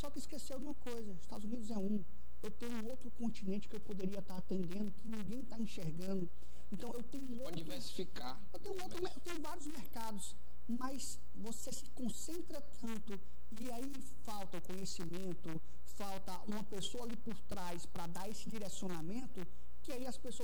Só que esqueceu de uma coisa, Estados Unidos é um. Eu tenho um outro continente que eu poderia estar atendendo, que ninguém está enxergando. Então, eu tenho um outro... diversificar. Eu tenho vários mercados, mas você se concentra tanto, e aí falta o conhecimento, falta uma pessoa ali por trás para dar esse direcionamento, que aí as pessoas